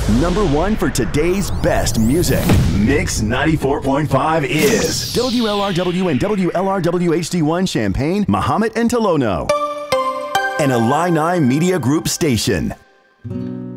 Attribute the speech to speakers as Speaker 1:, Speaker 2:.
Speaker 1: Number one for today's best music. Mix 94.5 is WLRW and WLRW HD1 Champaign, Mahomet and Tolono. An Illini Media Group station.